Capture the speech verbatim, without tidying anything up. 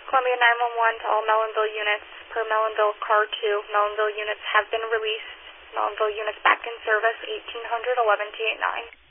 Columbia nine one one to all Melonville units. Per Melonville C A R two, Melonville units have been released. Melonville units back in service, eighteen hundred, eleven T eighty-nine.